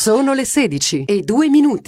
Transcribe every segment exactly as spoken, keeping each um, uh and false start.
Sono le sedici e due minuti.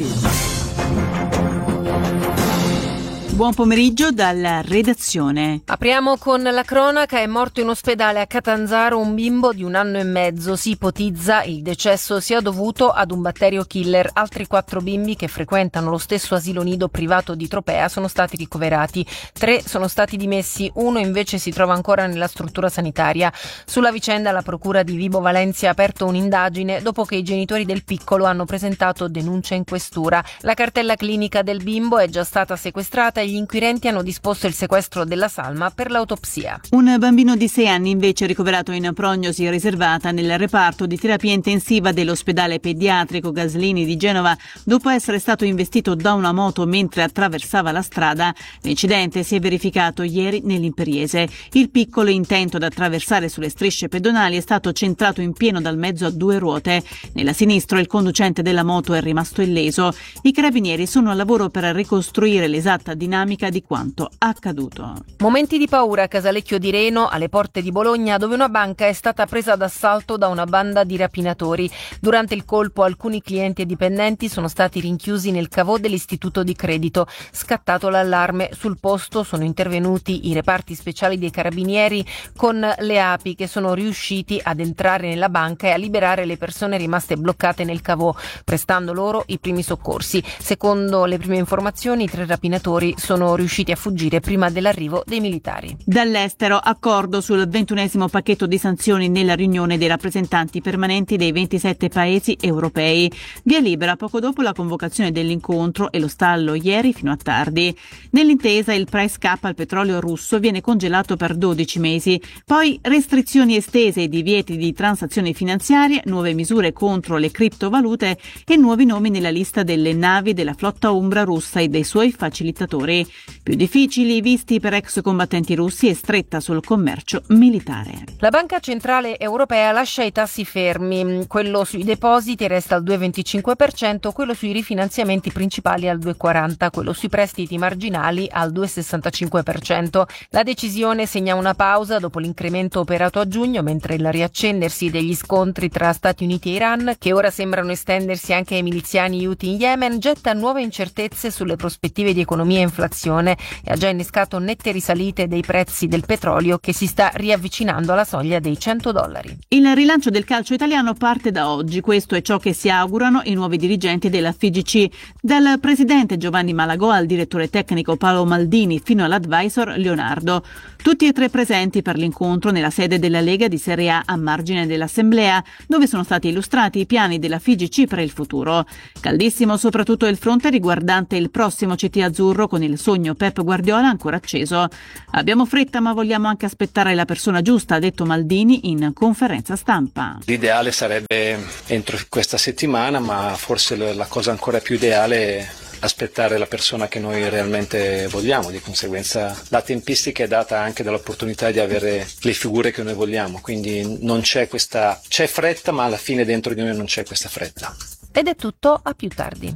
Buon pomeriggio dalla redazione. Apriamo con la cronaca. È morto in ospedale a Catanzaro un bimbo di un anno e mezzo. Si ipotizza il decesso sia dovuto ad un batterio killer. Altri quattro bimbi che frequentano lo stesso asilo nido privato di Tropea sono stati ricoverati. Tre sono stati dimessi, uno invece si trova ancora nella struttura sanitaria. Sulla vicenda la procura di Vibo Valentia ha aperto un'indagine dopo che i genitori del piccolo hanno presentato denuncia in questura. La cartella clinica del bimbo è già stata sequestrata e gli inquirenti hanno disposto il sequestro della salma per l'autopsia. Un bambino di sei anni invece ricoverato in prognosi riservata nel reparto di terapia intensiva dell'ospedale pediatrico Gaslini di Genova dopo essere stato investito da una moto mentre attraversava la strada. L'incidente si è verificato ieri nell'Imperiese. Il piccolo, intento ad attraversare sulle strisce pedonali, è stato centrato in pieno dal mezzo a due ruote. Nella sinistra il conducente della moto è rimasto illeso. I carabinieri sono al lavoro per ricostruire l'esatta dinamica di quanto accaduto. Momenti di paura a Casalecchio di Reno, alle porte di Bologna, dove una banca è stata presa d'assalto da una banda di rapinatori. Durante il colpo alcuni clienti e dipendenti sono stati rinchiusi nel cavò dell'istituto di credito. Scattato l'allarme, sul posto sono intervenuti i reparti speciali dei carabinieri con le api che sono riusciti ad entrare nella banca e a liberare le persone rimaste bloccate nel cavò, prestando loro i primi soccorsi. Secondo le prime informazioni, i tre rapinatori sono riusciti a fuggire prima dell'arrivo dei militari. Dall'estero, accordo sul ventunesimo pacchetto di sanzioni nella riunione dei rappresentanti permanenti dei ventisette paesi europei. Via libera poco dopo la convocazione dell'incontro e lo stallo ieri fino a tardi. Nell'intesa il price cap al petrolio russo viene congelato per dodici mesi, poi restrizioni estese e divieti di transazioni finanziarie, nuove misure contro le criptovalute e nuovi nomi nella lista delle navi della flotta ombra russa e dei suoi facilitatori. Più difficili visti per ex combattenti russi e stretta sul commercio militare. La Banca Centrale Europea lascia i tassi fermi. Quello sui depositi resta al due virgola venticinque per cento, quello sui rifinanziamenti principali al due virgola quaranta per cento, quello sui prestiti marginali al due virgola sessantacinque per cento. La decisione segna una pausa dopo l'incremento operato a giugno, mentre il riaccendersi degli scontri tra Stati Uniti e Iran, che ora sembrano estendersi anche ai miliziani Houthi in Yemen, getta nuove incertezze sulle prospettive di economia e inflazione e ha già innescato nette risalite dei prezzi del petrolio, che si sta riavvicinando alla soglia dei cento dollari. Il rilancio del calcio italiano parte da oggi. Questo è ciò che si augurano i nuovi dirigenti della F I G C, dal presidente Giovanni Malagò al direttore tecnico Paolo Maldini fino all'advisor Leonardo. Tutti e tre presenti per l'incontro nella sede della Lega di Serie A a margine dell'Assemblea, dove sono stati illustrati i piani della F I G C per il futuro. Caldissimo soprattutto il fronte riguardante il prossimo C T azzurro, con il sogno Pep Guardiola ancora acceso. Abbiamo fretta ma vogliamo anche aspettare la persona giusta, ha detto Maldini in conferenza stampa. L'ideale sarebbe entro questa settimana, ma forse la cosa ancora più ideale è aspettare la persona che noi realmente vogliamo. Di conseguenza la tempistica è data anche dall'opportunità di avere le figure che noi vogliamo, quindi non c'è questa c'è fretta, ma alla fine dentro di noi non c'è questa fretta. Ed è tutto, a più tardi.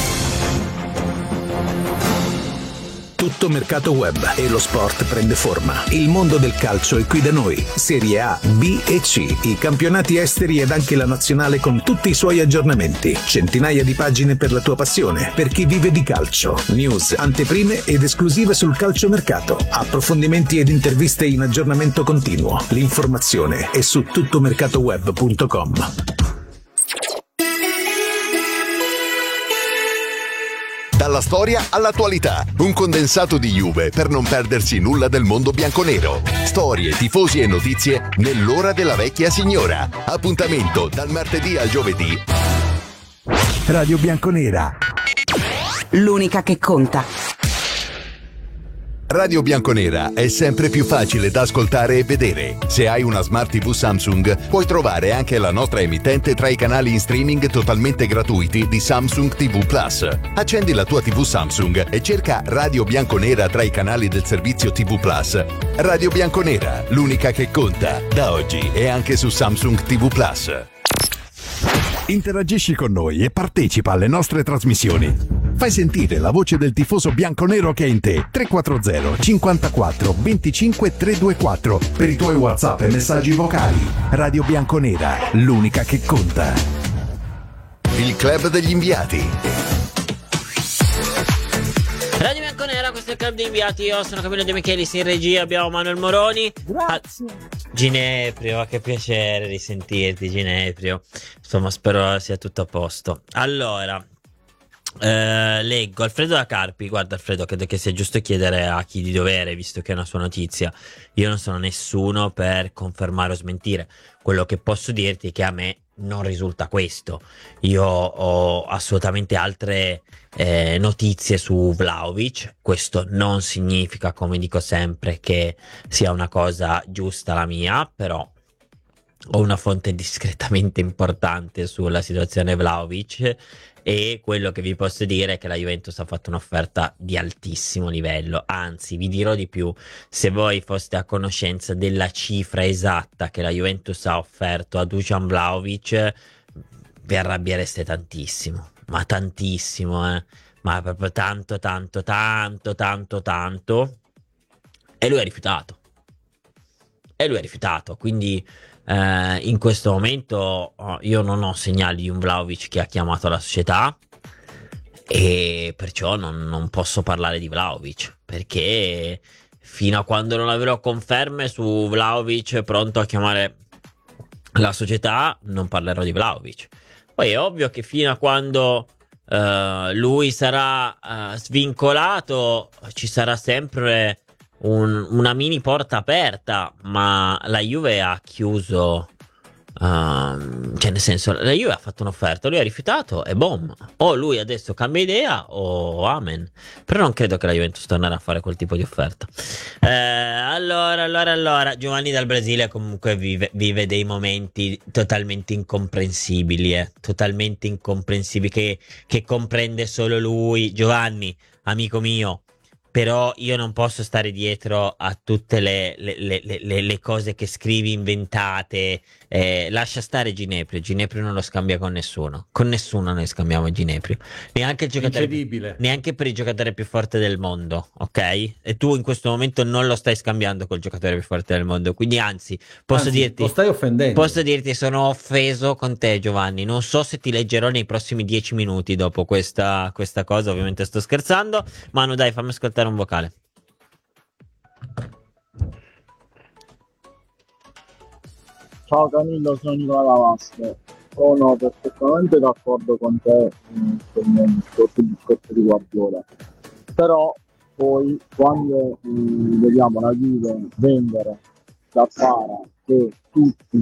Tutto mercato web e lo sport prende forma. Il mondo del calcio è qui da noi. Serie A, B e C, i campionati esteri ed anche la nazionale con tutti i suoi aggiornamenti. Centinaia di pagine per la tua passione, per chi vive di calcio. News, anteprime ed esclusive sul calciomercato. Approfondimenti ed interviste in aggiornamento continuo. L'informazione è su tuttomercatoweb punto com. Dalla storia all'attualità, un condensato di Juve per non perdersi nulla del mondo bianconero. Storie, tifosi e notizie nell'ora della vecchia signora. Appuntamento dal martedì al giovedì. Radio Bianconera. L'unica che conta. Radio Bianconera è sempre più facile da ascoltare e vedere. Se hai una Smart tivù Samsung, puoi trovare anche la nostra emittente tra i canali in streaming totalmente gratuiti di Samsung T V Plus. Accendi la tua tivù Samsung e cerca Radio Bianconera tra i canali del servizio T V Plus. Radio Bianconera, l'unica che conta, da oggi è anche su Samsung T V Plus. Interagisci con noi e partecipa alle nostre trasmissioni. Fai sentire la voce del tifoso bianconero che è in te. tre quattro zero cinquantaquattro venticinque trecentoventiquattro per i tuoi WhatsApp e messaggi vocali. Radio Bianconera, l'unica che conta. il club degli inviati. Radio Bianconera, questo è il club di inviati. Io sono Camillo De Michelis, in regia abbiamo Manuel Moroni. Grazie. Ah, Gineprio, che piacere risentirti, Gineprio. Insomma, spero sia tutto a posto. Allora, eh, leggo Alfredo da Carpi. Guarda Alfredo, credo che sia giusto chiedere a chi di dovere, visto che è una sua notizia. Io non sono nessuno per confermare o smentire. Quello che posso dirti è che a me non risulta questo. Io ho assolutamente altre eh, notizie su Vlahovic. Questo non significa, come dico sempre, che sia una cosa giusta la mia, però ho una fonte discretamente importante sulla situazione Vlahovic, e quello che vi posso dire è che la Juventus ha fatto un'offerta di altissimo livello. Anzi, vi dirò di più: se voi foste a conoscenza della cifra esatta che la Juventus ha offerto a Dusan Vlahovic, vi arrabbiereste tantissimo, ma tantissimo, eh? Ma proprio tanto, tanto, tanto, tanto, tanto. E lui ha rifiutato. E lui ha rifiutato, quindi eh, in questo momento oh, io non ho segnali di un Vlahovic che ha chiamato la società, e perciò non, non posso parlare di Vlahovic, perché fino a quando non avrò conferme su Vlahovic pronto a chiamare la società non parlerò di Vlahovic. Poi è ovvio che fino a quando uh, lui sarà uh, svincolato ci sarà sempre Un, una mini porta aperta, ma la Juve ha chiuso, uh, cioè nel senso, la Juve ha fatto un'offerta, lui ha rifiutato e boom, o lui adesso cambia idea o amen. Però non credo che la Juventus tornerà a fare quel tipo di offerta. eh, allora allora allora Giovanni dal Brasile comunque vive, vive dei momenti totalmente incomprensibili, eh, totalmente incomprensibili, che, che comprende solo lui. Giovanni, amico mio, però io non posso stare dietro a tutte le, le, le, le, le cose che scrivi inventate. Eh, lascia stare Gineprio. Gineprio non lo scambia con nessuno. Con nessuno noi scambiamo Gineprio. Neanche il giocatore più, neanche per il giocatore più forte del mondo, ok? E tu in questo momento non lo stai scambiando col giocatore più forte del mondo. Quindi anzi, posso anzi, dirti, lo stai offendendo. Posso dirti, sono offeso con te, Giovanni. Non so se ti leggerò nei prossimi dieci minuti dopo questa, questa cosa. Ovviamente sto scherzando. Manu, dai, fammi ascoltare un vocale. Ciao Camillo, sono Nicola Lavasco. Sono perfettamente d'accordo con te sul discorso di Guardiola, però poi quando mh, vediamo la Juve vendere da Fara, che tutti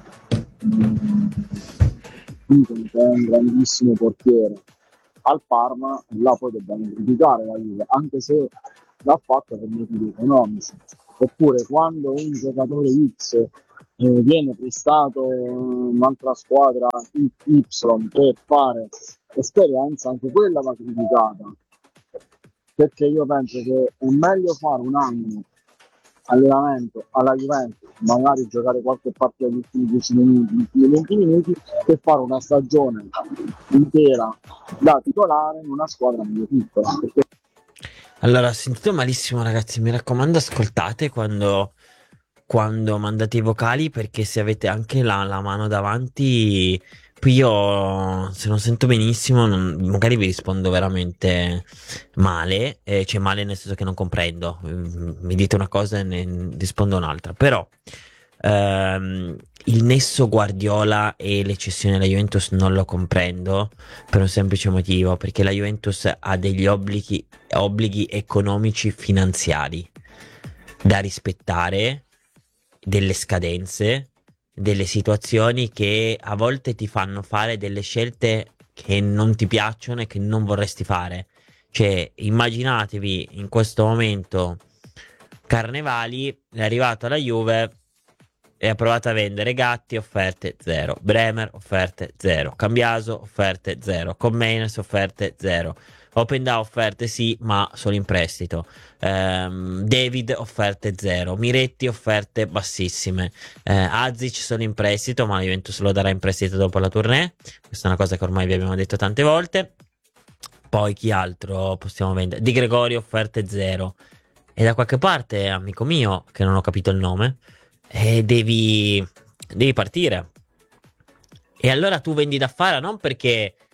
mh, dicono che è un grandissimo portiere, al Parma, là poi dobbiamo criticare la Juve, anche se l'ha fatto per motivi economici. Oppure quando un giocatore X eh, viene prestato in un'altra squadra Y per fare esperienza, anche quella va criticata, perché io penso che è meglio fare un anno allenamento alla Juventus, magari giocare qualche partita negli ultimi dieci minuti, negli ultimi venti minuti, per fare una stagione intera da titolare in una squadra meglio piccola. Perché... Allora, ho sentito malissimo, ragazzi, mi raccomando ascoltate quando, quando mandate i vocali, perché se avete anche la, la mano davanti, poi io se non sento benissimo non, magari vi rispondo veramente male, eh, cioè male nel senso che non comprendo, mi dite una cosa e ne rispondo un'altra. Però ehm, il nesso Guardiola e le cessioni alla Juventus non lo comprendo, per un semplice motivo: perché la Juventus ha degli obblighi, obblighi economici finanziari da rispettare, delle scadenze, delle situazioni che a volte ti fanno fare delle scelte che non ti piacciono e che non vorresti fare. Cioè, immaginatevi in questo momento Carnevali è arrivato alla Juve e ha provato a vendere Gatti, offerte zero, Bremer, offerte zero, Cambiaso, offerte zero, Commenes, offerte zero, Openda, offerte sì, ma solo in prestito, ehm, David, offerte zero, Miretti, offerte bassissime, eh, Azic solo in prestito, ma la Juventus lo darà in prestito dopo la tournée. Questa è una cosa che ormai vi abbiamo detto tante volte. Poi chi altro possiamo vendere? Di Gregorio, offerte zero, e da qualche parte, amico mio, che non ho capito il nome, e devi, devi partire. E allora tu vendi da Fara non perché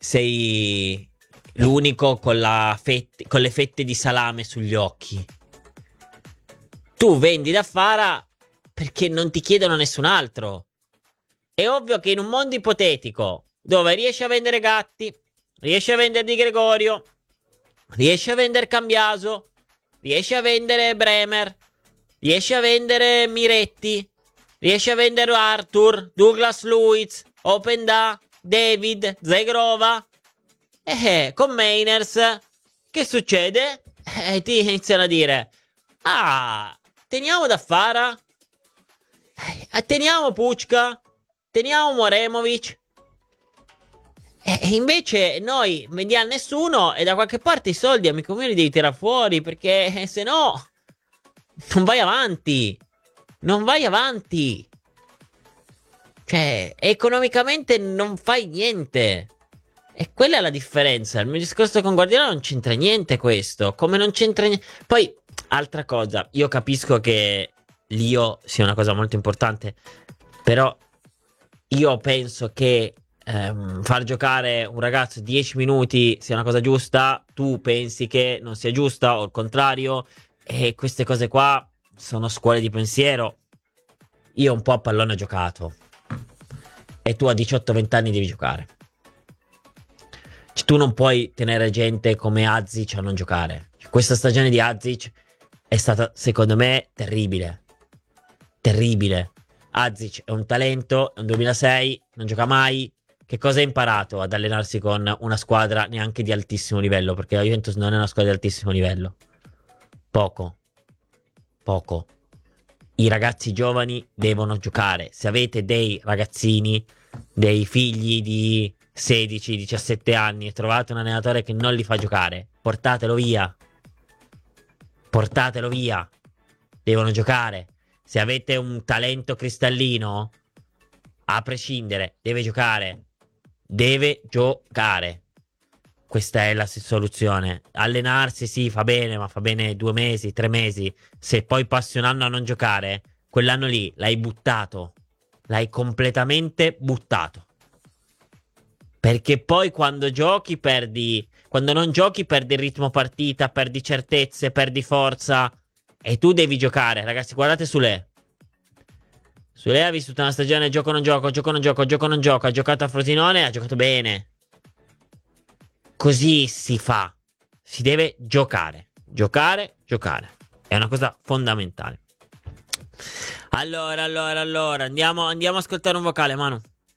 sei l'unico con, la fette, con le fette di salame sugli occhi. Tu vendi da Fara perché non ti chiedono nessun altro. È ovvio che in un mondo ipotetico dove riesci a vendere Gatti, riesci a vendere Di Gregorio, riesci a vendere Cambiaso, riesci a vendere Bremer, riesci a vendere Miretti, riesci a vendere Arthur, Douglas Luiz, Openda, David, Zegrova, eh, con Mainers, che succede? Eh, ti iniziano a dire: ah, teniamo da Fara, eh, teniamo Pucca, teniamo Moremovic. E eh, invece noi vendiamo nessuno e da qualche parte i soldi, amico mio, li devi tirare fuori, perché eh, se no non vai avanti. Non vai avanti. Cioè, economicamente non fai niente. E quella è la differenza. Il mio discorso con Guardiola non c'entra niente questo. Come non c'entra niente. Poi, altra cosa, io capisco che l'io sia una cosa molto importante, però io penso che ehm, far giocare un ragazzo dieci minuti sia una cosa giusta. Tu pensi che non sia giusta o il contrario. E queste cose qua sono scuole di pensiero. Io un po' a pallone ho giocato e tu a diciotto venti anni devi giocare. Cioè, tu non puoi tenere gente come Azic a non giocare. Cioè, questa stagione di Azic è stata, secondo me, terribile. Terribile. Azic è un talento, è un duemilasei, non gioca mai. Che cosa ha imparato ad allenarsi con una squadra neanche di altissimo livello? Perché la Juventus non è una squadra di altissimo livello. Poco. Poco. I ragazzi giovani devono giocare. Se avete dei ragazzini, dei figli di sedici diciassette anni e trovate un allenatore che non li fa giocare, portatelo via. Portatelo via. Devono giocare. Se avete un talento cristallino, a prescindere, deve giocare. Deve giocare. Questa è la soluzione. Allenarsi sì, fa bene, ma fa bene due mesi, tre mesi. Se poi passi un anno a non giocare, quell'anno lì l'hai buttato. L'hai completamente buttato. Perché poi quando giochi perdi... Quando non giochi perdi il ritmo partita, perdi certezze, perdi forza. E tu devi giocare. Ragazzi, guardate Sule. Sule ha vissuto una stagione gioco non gioco, gioco non gioco, gioco non gioco. Ha giocato a Frosinone, ha giocato bene. Così si fa. Si deve giocare. Giocare, giocare. È una cosa fondamentale. Allora, allora, allora. Andiamo, andiamo a ascoltare un vocale, Manu.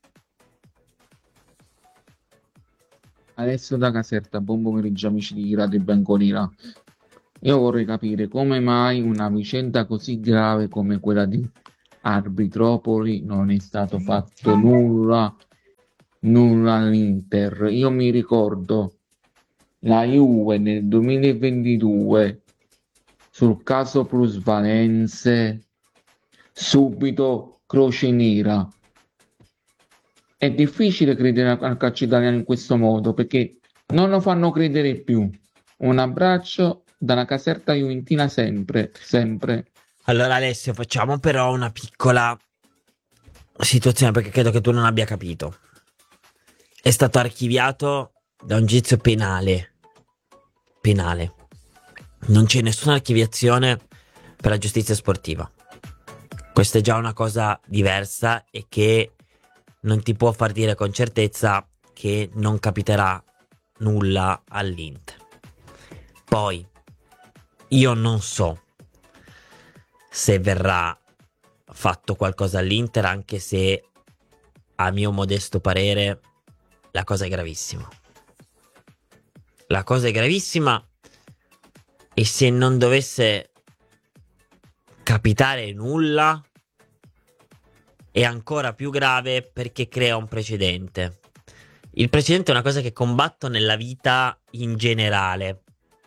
Alessio da Caserta, buon pomeriggio amici di Radio Bianconera. Io vorrei capire come mai una vicenda così grave come quella di Arbitropoli non è stato fatto nulla, nulla all'Inter. Io mi ricordo la Juve nel duemilaventidue sul caso plusvalenze, subito croce nera. È difficile credere al calcio italiano in questo modo perché non lo fanno credere più. Un abbraccio dalla Caserta juventina sempre, sempre. Allora Alessio, facciamo però una piccola situazione perché credo che tu non abbia capito. È stato archiviato da un giudizio penale. Penale. Non c'è nessuna archiviazione per la giustizia sportiva. Questa è già una cosa diversa e che non ti può far dire con certezza che non capiterà nulla all'Inter. Poi, io non so se verrà fatto qualcosa all'Inter, anche se, a mio modesto parere, la cosa è gravissima. La cosa è gravissima e se non dovesse capitare nulla è ancora più grave perché crea un precedente. Il precedente è una cosa che combatto nella vita in generale.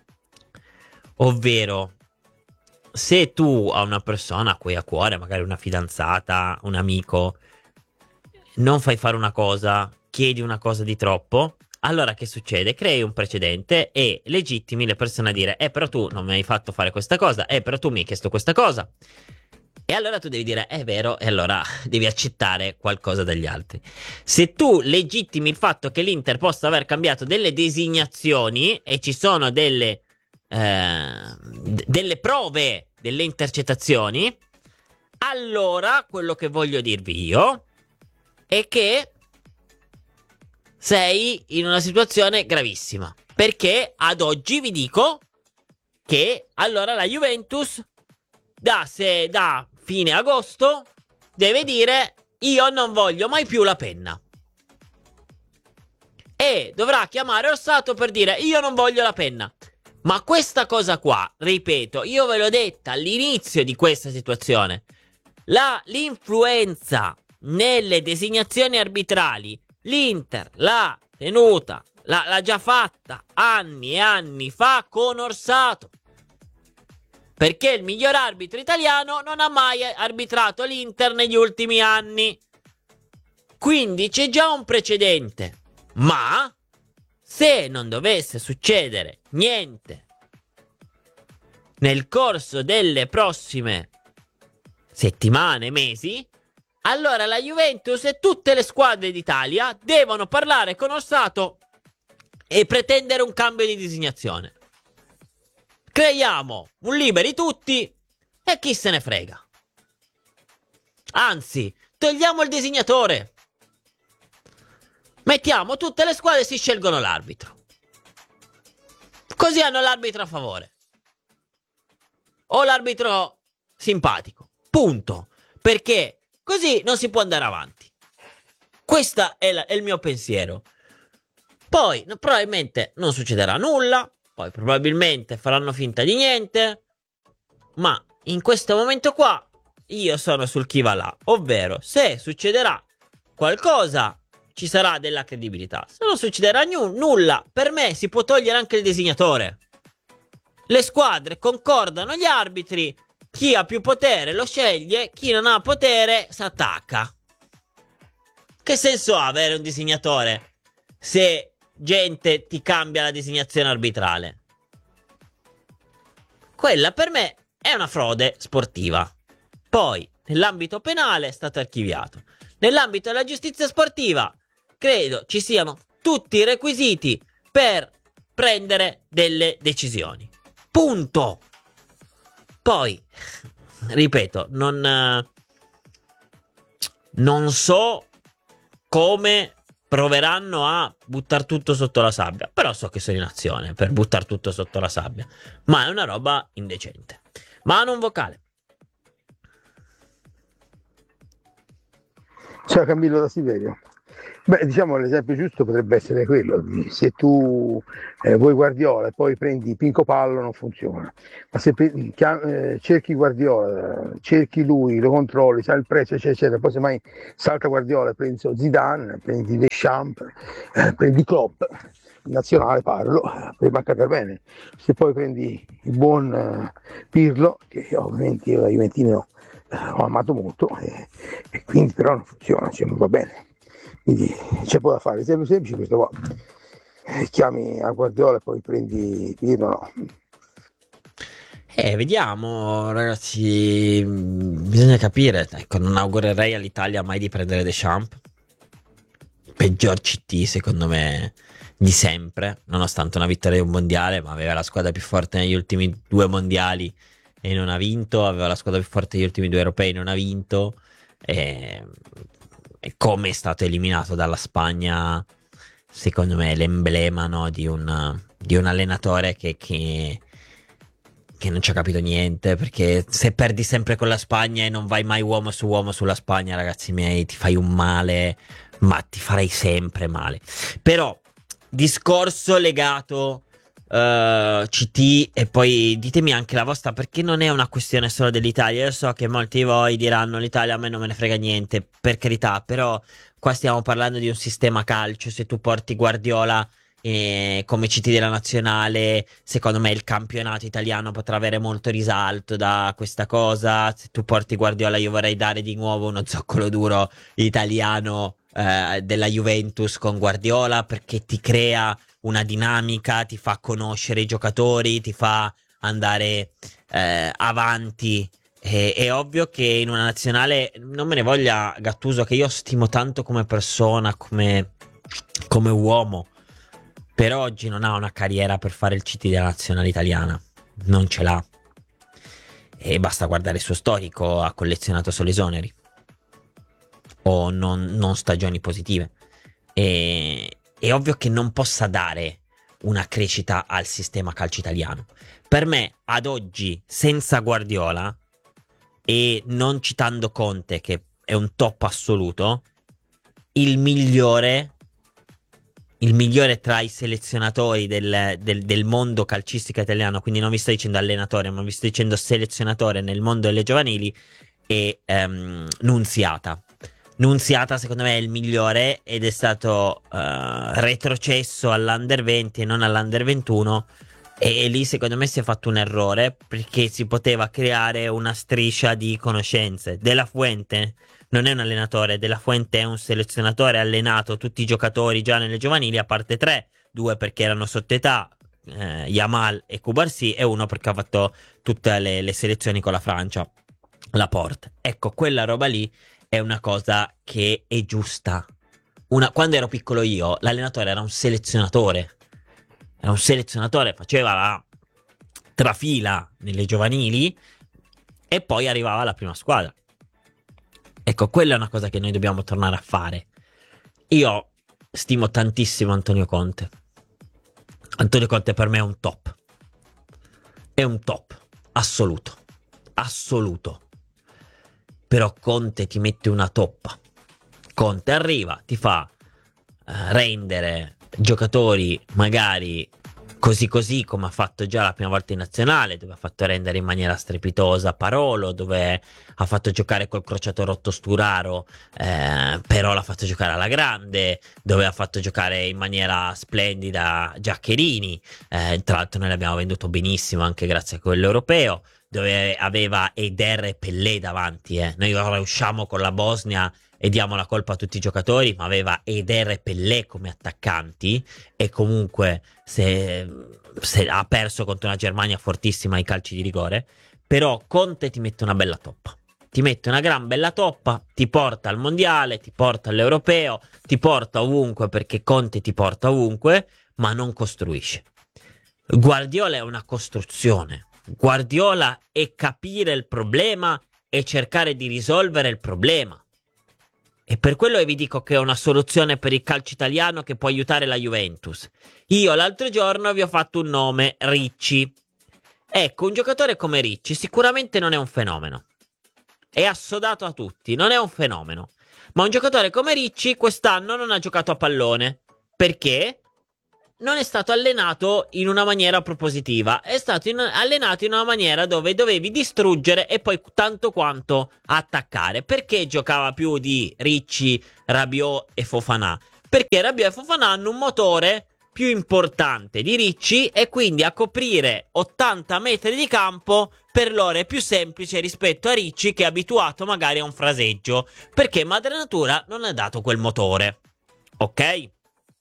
Ovvero, se tu a una persona a cui hai a cuore, magari una fidanzata, un amico, non fai fare una cosa, chiedi una cosa di troppo, allora che succede? Crei un precedente e legittimi le persone a dire: eh però tu non mi hai fatto fare questa cosa, eh però tu mi hai chiesto questa cosa. E allora tu devi dire, è vero, e allora devi accettare qualcosa dagli altri. Se tu legittimi il fatto che l'Inter possa aver cambiato delle designazioni e ci sono delle, eh, d- delle prove, delle intercettazioni, allora quello che voglio dirvi io è che sei in una situazione gravissima. Perché ad oggi vi dico che allora la Juventus da, se, da fine agosto deve dire io non voglio mai più la penna. E dovrà chiamare Orsato per dire io non voglio la penna. Ma questa cosa qua, ripeto, io ve l'ho detta all'inizio di questa situazione. La, l'influenza nelle designazioni arbitrali, l'Inter l'ha tenuta, l'ha, l'ha già fatta anni e anni fa con Orsato. Perché il miglior arbitro italiano non ha mai arbitrato l'Inter negli ultimi anni. Quindi c'è già un precedente. Ma se non dovesse succedere niente nel corso delle prossime settimane, mesi, allora la Juventus e tutte le squadre d'Italia devono parlare con Orsato e pretendere un cambio di designazione. Creiamo un liberi tutti e chi se ne frega. Anzi, togliamo il designatore. Mettiamo tutte le squadre e si scelgono l'arbitro. Così hanno l'arbitro a favore. O l'arbitro simpatico. Punto. Perché così non si può andare avanti. Questo è, la, è il mio pensiero. Poi no, probabilmente non succederà nulla. Poi probabilmente faranno finta di niente. Ma in questo momento qua io sono sul chi va là. Ovvero, se succederà qualcosa, ci sarà della credibilità. Se non succederà n- nulla, per me si può togliere anche il designatore. Le squadre concordano gli arbitri. Chi ha più potere lo sceglie. Chi non ha potere si attacca. Che senso ha avere un designatore se gente ti cambia la designazione arbitrale? Quella per me è una frode sportiva. Poi nell'ambito penale è stato archiviato. Nell'ambito della giustizia sportiva credo ci siano tutti i requisiti per prendere delle decisioni. Punto. Poi ripeto, non eh, non so come proveranno a buttare tutto sotto la sabbia, però so che sono in azione per buttare tutto sotto la sabbia, ma è una roba indecente. Mano un vocale. Ciao Camillo da Siberia. Beh, diciamo l'esempio giusto potrebbe essere quello. Se tu eh, vuoi Guardiola e poi prendi Pinco Pallo non funziona. Ma se pre- chiam- eh, cerchi Guardiola, cerchi lui, lo controlli, sai il prezzo, eccetera, eccetera, poi semmai salta Guardiola e prendi so, Zidane, prendi Deschamps, eh, prendi Klopp, in nazionale parlo, puoi mancare bene. Se poi prendi il buon eh, Pirlo, che ovviamente io da Juventino eh, ho amato molto, eh, e quindi però non funziona, cioè non va bene. Quindi c'è poco da fare, esempio semplice questo qua. Eh, chiami a Guardiola e poi prendi Pirlo, no. Eh, vediamo, ragazzi. Bisogna capire. Ecco, non augurerei all'Italia mai di prendere Deschamps. Peggior C T, secondo me, di sempre. Nonostante una vittoria di un mondiale, ma aveva la squadra più forte negli ultimi due mondiali e non ha vinto. Aveva la squadra più forte negli ultimi due europei e non ha vinto. E, e come è stato eliminato dalla Spagna, secondo me è l'emblema, no, di un, di un allenatore che, che che non ci ha capito niente, perché se perdi sempre con la Spagna e non vai mai uomo su uomo sulla Spagna, ragazzi miei, ti fai un male, ma ti farei sempre male. Però discorso legato uh, C T, e poi ditemi anche la vostra, perché non è una questione solo dell'Italia. Io so che molti di voi diranno l'Italia a me non me ne frega niente, per carità, però qua stiamo parlando di un sistema calcio. Se tu porti Guardiola e come C T della nazionale, secondo me il campionato italiano potrà avere molto risalto da questa cosa. Se tu porti Guardiola, io vorrei dare di nuovo uno zoccolo duro italiano eh, della Juventus con Guardiola, perché ti crea una dinamica, ti fa conoscere i giocatori, ti fa andare eh, avanti È, è ovvio che in una nazionale, non me ne voglia Gattuso, che io stimo tanto come persona, come, come uomo, per oggi non ha una carriera per fare il C T della nazionale italiana, non ce l'ha. E basta guardare il suo storico, ha collezionato solo esoneri o non, non stagioni positive. E, è ovvio che non possa dare una crescita al sistema calcio italiano. Per me, ad oggi, senza Guardiola e non citando Conte, che è un top assoluto, il migliore, il migliore tra i selezionatori del, del, del mondo calcistico italiano, quindi non vi sto dicendo allenatore, ma vi sto dicendo selezionatore nel mondo delle giovanili, è um, Nunziata. Nunziata secondo me è il migliore ed è stato uh, retrocesso all'Under venti e non all'Under ventuno, e, e lì secondo me si è fatto un errore, perché si poteva creare una striscia di conoscenze. De La Fuente non è un allenatore, De La Fuente è un selezionatore, ha allenato tutti i giocatori già nelle giovanili, a parte tre, due perché erano sotto età, eh, Yamal e Cubarsí, e uno perché ha fatto tutte le, le selezioni con la Francia, Laporte. Ecco, quella roba lì è una cosa che è giusta. Una, quando ero piccolo io, l'allenatore era un selezionatore. Era un selezionatore, faceva la trafila nelle giovanili e poi arrivava alla prima squadra. Ecco, quella è una cosa che noi dobbiamo tornare a fare. Io stimo tantissimo Antonio Conte. Antonio Conte per me è un top. È un top assoluto. Assoluto. Però Conte ti mette una toppa. Conte arriva, ti fa uh, rendere giocatori magari così così come ha fatto già la prima volta in nazionale, dove ha fatto rendere in maniera strepitosa Parolo, dove ha fatto giocare col crociato rotto Sturaro, eh, però l'ha fatto giocare alla grande, dove ha fatto giocare in maniera splendida Giaccherini, eh, tra l'altro noi l'abbiamo venduto benissimo anche grazie a quello europeo, dove aveva Eder e Pellè davanti, eh. Noi ora usciamo con la Bosnia e diamo la colpa a tutti i giocatori, ma aveva Eder e Pellè come attaccanti, e comunque se, se ha perso contro una Germania fortissima ai calci di rigore. Però Conte ti mette una bella toppa, ti mette una gran bella toppa, ti porta al mondiale, ti porta all'europeo, ti porta ovunque, perché Conte ti porta ovunque, ma non costruisce. Guardiola è una costruzione. Guardiola è capire il problema e cercare di risolvere il problema. E per quello vi dico che è una soluzione per il calcio italiano che può aiutare la Juventus. Io l'altro giorno vi ho fatto un nome, Ricci. Ecco, un giocatore come Ricci sicuramente non è un fenomeno. È assodato a tutti, non è un fenomeno. Ma un giocatore come Ricci quest'anno non ha giocato a pallone. Perché? Non è stato allenato in una maniera propositiva, è stato in, allenato in una maniera dove dovevi distruggere e poi tanto quanto attaccare. Perché giocava più di Ricci, Rabiot e Fofana? Perché Rabiot e Fofana hanno un motore più importante di Ricci e quindi a coprire ottanta metri di campo per loro è più semplice rispetto a Ricci, che è abituato magari a un fraseggio, perché madre natura non ha dato quel motore. Ok?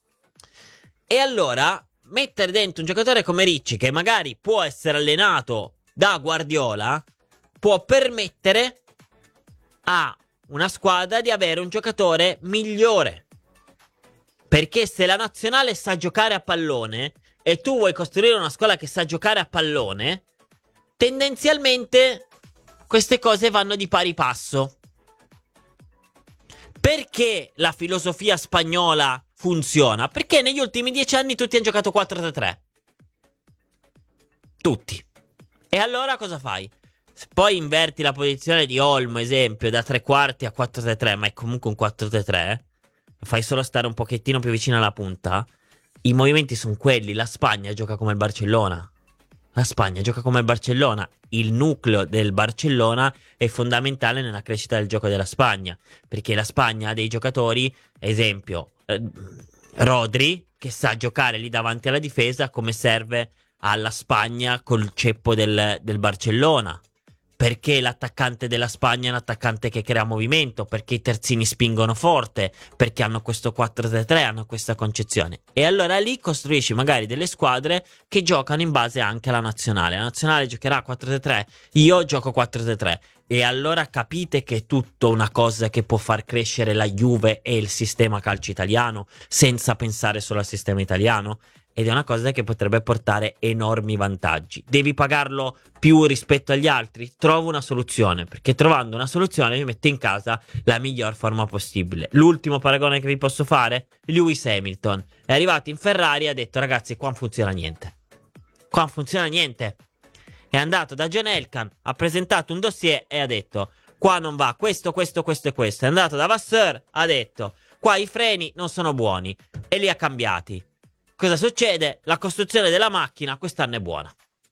E allora mettere dentro un giocatore come Ricci, che magari può essere allenato da Guardiola, può permettere a una squadra di avere un giocatore migliore. Perché se la nazionale sa giocare a pallone e tu vuoi costruire una squadra che sa giocare a pallone, tendenzialmente queste cose vanno di pari passo. Perché la filosofia spagnola funziona? Perché negli ultimi dieci anni tutti hanno giocato quattro tre tre. Tutti. E allora cosa fai? Se poi inverti la posizione di Olmo, esempio, da tre quarti a quattro tre tre, ma è comunque un quattro tre tre, fai solo stare un pochettino più vicino alla punta, i movimenti sono quelli. La Spagna gioca come il Barcellona. La Spagna gioca come il Barcellona. Il nucleo del Barcellona è fondamentale nella crescita del gioco della Spagna, perché la Spagna ha dei giocatori, esempio eh, Rodri, che sa giocare lì davanti alla difesa come serve alla Spagna col ceppo del, del Barcellona. perché l'attaccante della Spagna è un attaccante che crea movimento, perché i terzini spingono forte, perché hanno questo quattro tre tre, hanno questa concezione. E allora lì costruisci magari delle squadre che giocano in base anche alla nazionale. La nazionale giocherà quattro tre tre, io gioco quattro tre tre. E allora capite che è tutto una cosa che può far crescere la Juve e il sistema calcio italiano senza pensare solo al sistema italiano? Ed è una cosa che potrebbe portare enormi vantaggi. Devi pagarlo più rispetto agli altri? Trovo una soluzione, perché trovando una soluzione mi metto in casa la miglior forma possibile. L'ultimo paragone che vi posso fare? Lewis Hamilton è arrivato in Ferrari e ha detto: ragazzi, qua non funziona niente. Qua non funziona niente. È andato da John Elkann, ha presentato un dossier e ha detto: qua non va, questo, questo, questo e questo. È andato da Vasseur, ha detto: qua i freni non sono buoni, e li ha cambiati. Cosa succede? La costruzione della macchina quest'anno è buona.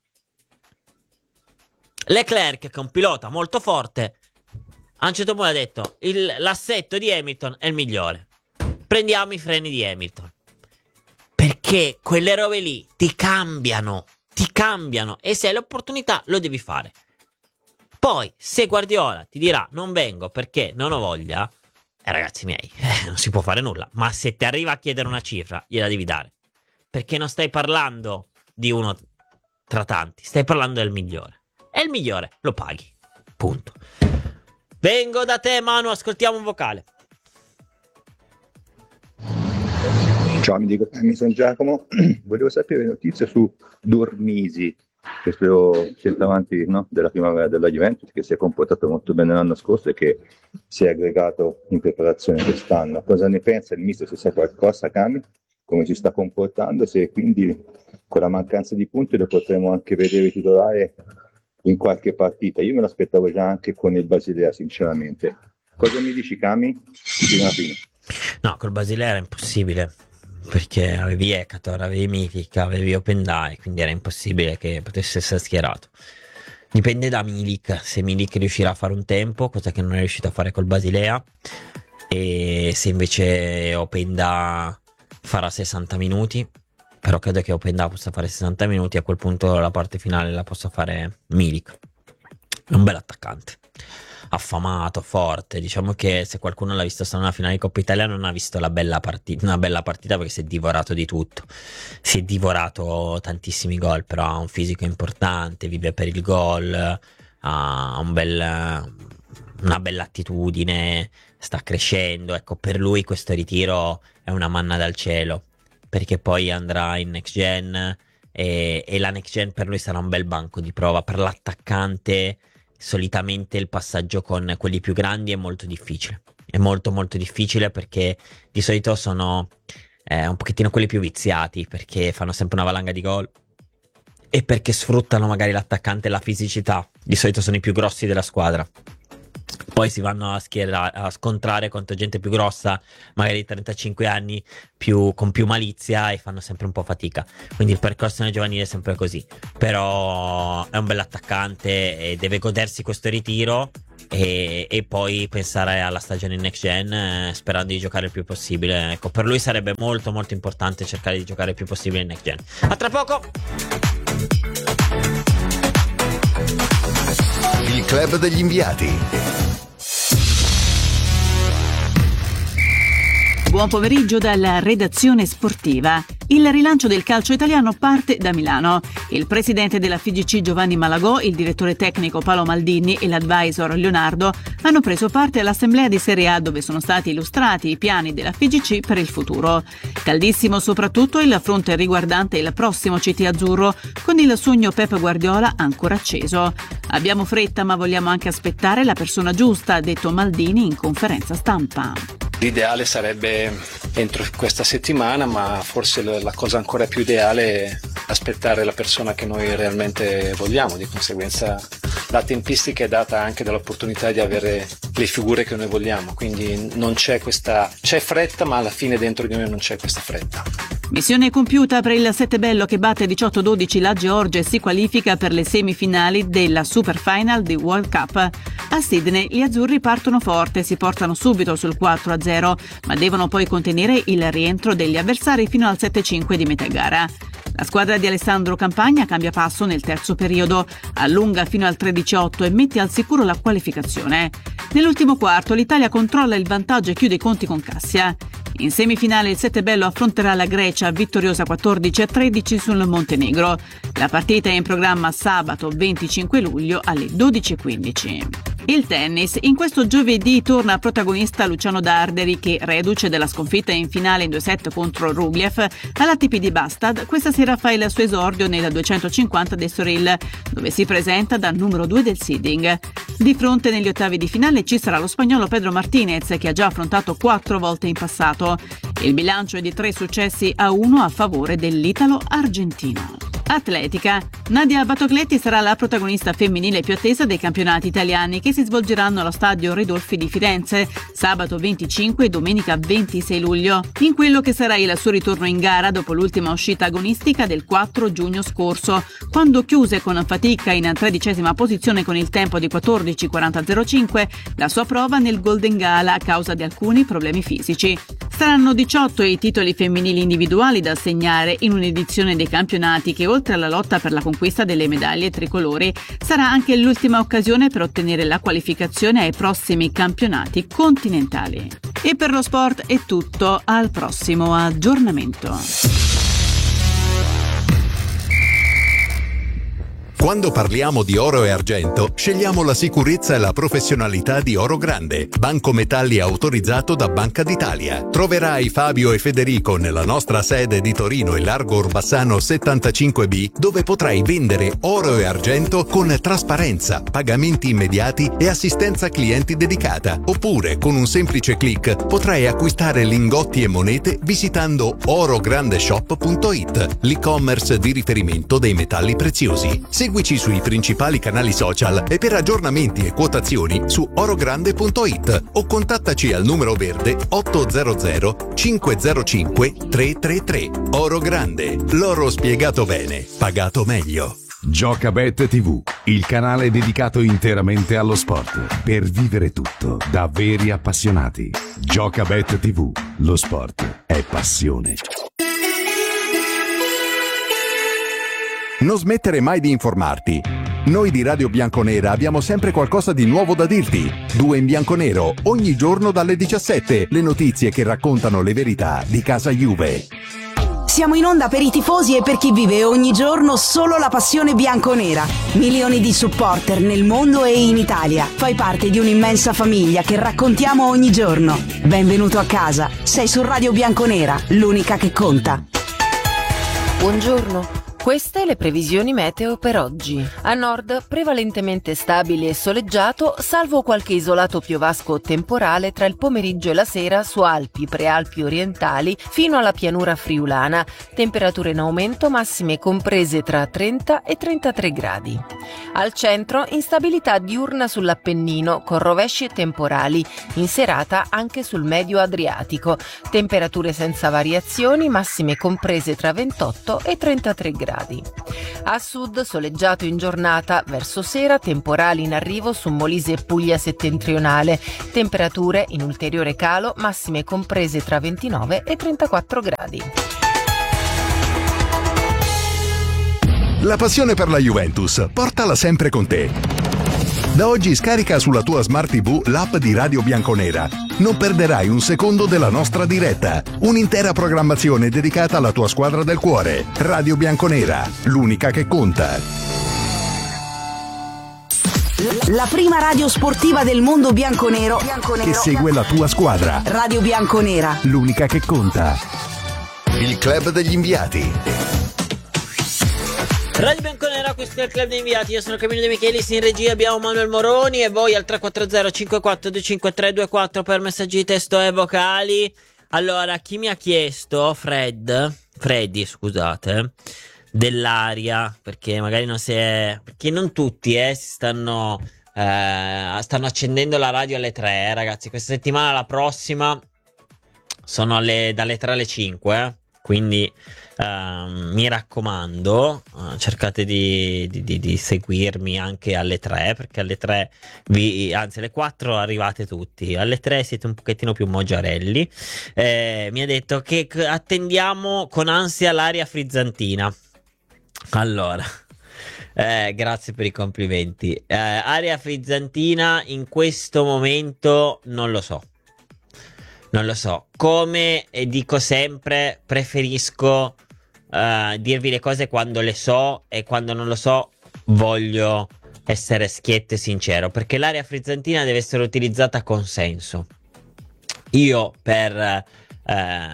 Leclerc, che è un pilota molto forte, a un certo punto ha detto: il, l'assetto di Hamilton è il migliore, prendiamo i freni di Hamilton. Perché quelle robe lì ti cambiano, ti cambiano, e se hai l'opportunità lo devi fare. Poi se Guardiola ti dirà non vengo perché non ho voglia, eh, ragazzi miei, eh, non si può fare nulla. Ma se ti arriva a chiedere una cifra, gliela devi dare, perché non stai parlando di uno tra tanti, stai parlando del migliore. E il migliore lo paghi, punto. Vengo da te, Manu, ascoltiamo un vocale. Ciao, mi, dico, mi sono Giacomo. Volevo sapere notizie su Dormisi, questo centravanti, no, della primavera della Juventus, che si è comportato molto bene l'anno scorso e che si è aggregato in preparazione quest'anno. Cosa ne pensa il mister? Se sa qualcosa, Cami? Come si sta comportando? Se quindi con la mancanza di punti lo potremo anche vedere titolare in qualche partita? Io me lo aspettavo già anche con il Basilea, sinceramente. Cosa mi dici, Cami? Fino a fine. No, col Basilea era impossibile, perché avevi Ekator, avevi Milik, avevi Opendai, quindi era impossibile che potesse essere schierato. Dipende da Milik, se Milik riuscirà a fare un tempo, cosa che non è riuscito a fare col Basilea, e se invece Openda farà sessanta minuti, però credo che Openda possa fare sessanta minuti, a quel punto la parte finale la possa fare Milik. È un bel attaccante, affamato, forte. Diciamo che se qualcuno l'ha visto solo nella finale di Coppa Italia non ha visto la bella partita, una bella partita, perché si è divorato di tutto, si è divorato tantissimi gol, però ha un fisico importante, vive per il gol, ha un bel, una bella attitudine, sta crescendo. Ecco, per lui questo ritiro è una manna dal cielo, perché poi andrà in next gen e, e la next gen per lui sarà un bel banco di prova. Per l'attaccante solitamente il passaggio con quelli più grandi è molto difficile, è molto molto difficile, perché di solito sono eh, un pochettino quelli più viziati, perché fanno sempre una valanga di gol e perché sfruttano magari l'attaccante e la fisicità. Di solito sono i più grossi della squadra, poi si vanno a, schierare, a scontrare contro gente più grossa, magari di trentacinque anni, più, con più malizia, e fanno sempre un po' fatica. Quindi il percorso nel giovanile è sempre così. Però è un bell'attaccante e deve godersi questo ritiro e, e poi pensare alla stagione in next gen, eh, sperando di giocare il più possibile. Ecco, per lui sarebbe molto molto importante cercare di giocare il più possibile in next gen. A tra poco! Il club degli inviati. Buon pomeriggio dalla redazione sportiva. Il rilancio del calcio italiano parte da Milano. Il presidente della F I G C Giovanni Malagò, il direttore tecnico Paolo Maldini e l'advisor Leonardo hanno preso parte all'assemblea di Serie A, dove sono stati illustrati i piani della F I G C per il futuro. Caldissimo soprattutto il fronte riguardante il prossimo C T azzurro, con il sogno Pep Guardiola ancora acceso. Abbiamo fretta, ma vogliamo anche aspettare la persona giusta, ha detto Maldini in conferenza stampa. L'ideale sarebbe entro questa settimana, ma forse la cosa ancora più ideale è aspettare la persona che noi realmente vogliamo. Di conseguenza la tempistica è data anche dall'opportunità di avere le figure che noi vogliamo, quindi non c'è questa c'è fretta, ma alla fine dentro di noi non c'è questa fretta. Missione compiuta per il Settebello, che batte diciotto dodici la Georgia e si qualifica per le semifinali della Super Final di World Cup. A Sydney gli azzurri partono forte, si portano subito sul quattro a zero, ma devono poi contenere il rientro degli avversari fino al sette cinque di metà gara. La squadra di Alessandro Campagna cambia passo nel terzo periodo, allunga fino al tredici a otto e mette al sicuro la qualificazione. Nell'ultimo quarto l'Italia controlla il vantaggio e chiude i conti con Cassia. In semifinale il Settebello affronterà la Grecia, vittoriosa quattordici a tredici sul Montenegro. La partita è in programma sabato venticinque luglio alle dodici e quindici. Il tennis. In questo giovedì torna protagonista Luciano Darderi che, reduce della sconfitta in finale in due set contro Rublev, all'A T P di Bastad questa sera fa il suo esordio nel duecentocinquanta d'Estoril, dove si presenta dal numero due del seeding. Di fronte negli ottavi di finale ci sarà lo spagnolo Pedro Martinez, che ha già affrontato quattro volte in passato. Il bilancio è di tre successi a uno a favore dell'italo argentino. Atletica. Nadia Batocletti sarà la protagonista femminile più attesa dei campionati italiani che si svolgeranno allo stadio Ridolfi di Firenze sabato venticinque e domenica ventisei luglio, in quello che sarà il suo ritorno in gara dopo l'ultima uscita agonistica del quattro giugno scorso, quando chiuse con fatica in tredicesima posizione con il tempo di quattordici quaranta zero cinque la sua prova nel Golden Gala a causa di alcuni problemi fisici. Saranno diciotto i titoli femminili individuali da assegnare in un'edizione dei campionati che, oltre alla lotta per la conquista delle medaglie tricolori, sarà anche l'ultima occasione per ottenere la qualificazione ai prossimi campionati continentali. E per lo sport è tutto, al prossimo aggiornamento. Quando parliamo di oro e argento, scegliamo la sicurezza e la professionalità di Oro Grande, banco metalli autorizzato da Banca d'Italia. Troverai Fabio e Federico nella nostra sede di Torino in Largo Orbassano settantacinque B, dove potrai vendere oro e argento con trasparenza, pagamenti immediati e assistenza clienti dedicata. Oppure, con un semplice click, potrai acquistare lingotti e monete visitando orograndeshop punto it, l'e-commerce di riferimento dei metalli preziosi. Seguici sui principali canali social e per aggiornamenti e quotazioni su orogrande punto it o contattaci al numero verde otto zero zero cinque zero cinque tre tre tre. Oro Grande, l'oro spiegato bene, pagato meglio. Giocabet tivù, il canale dedicato interamente allo sport, per vivere tutto da veri appassionati. Giocabet tivù, lo sport è passione. Non smettere mai di informarti. Noi di Radio Bianconera abbiamo sempre qualcosa di nuovo da dirti. Due in bianconero, ogni giorno dalle diciassette, le notizie che raccontano le verità di casa Juve. Siamo in onda per i tifosi e per chi vive ogni giorno solo la passione bianconera. Milioni di supporter nel mondo e in Italia. Fai parte di un'immensa famiglia che raccontiamo ogni giorno. Benvenuto a casa. Sei su Radio Bianconera, l'unica che conta. Buongiorno. Queste le previsioni meteo per oggi. A nord prevalentemente stabile e soleggiato, salvo qualche isolato piovasco o temporale tra il pomeriggio e la sera su Alpi, Prealpi orientali fino alla pianura friulana. Temperature in aumento, massime comprese tra trenta e trentatré gradi. Al centro instabilità diurna sull'Appennino con rovesci e temporali. In serata anche sul medio Adriatico. Temperature senza variazioni, massime comprese tra ventotto e trentatré gradi. A sud soleggiato in giornata, verso sera temporali in arrivo su Molise e Puglia settentrionale, temperature in ulteriore calo, massime comprese tra ventinove e trentaquattro gradi. La passione per la Juventus, portala sempre con te. Da oggi scarica sulla tua Smart tivù l'app di Radio Bianconera. Non perderai un secondo della nostra diretta. Un'intera programmazione dedicata alla tua squadra del cuore. Radio Bianconera, l'unica che conta. La prima radio sportiva del mondo bianconero, bianconero che segue la tua squadra. Radio Bianconera, l'unica che conta. Il club degli inviati. Radio Bianconera, questo è il club dei inviati. Io sono Camillo De Michelis, in regia abbiamo Manuel Moroni e voi al tre quattro zero cinque quattro due cinque tre due quattro per messaggi di testo e vocali. Allora, chi mi ha chiesto, Fred, Freddy scusate, dell'aria, perché magari non si è, perché non tutti eh, si stanno, eh, stanno accendendo la radio alle tre, eh, ragazzi. Questa settimana, la prossima, sono alle, dalle tre alle cinque, eh, quindi... Uh, mi raccomando, uh, cercate di, di, di, di seguirmi anche alle tre, perché alle tre vi, anzi alle quattro arrivate tutti, alle tre siete un pochettino più moggiarelli. Eh, mi ha detto che attendiamo con ansia l'aria frizzantina. Allora, eh, grazie per i complimenti. Eh, area frizzantina in questo momento non lo so. Non lo so. Come dico sempre, preferisco uh, dirvi le cose quando le so, e quando non lo so voglio essere schietto e sincero, perché l'area frizzantina deve essere utilizzata con senso. Io per uh,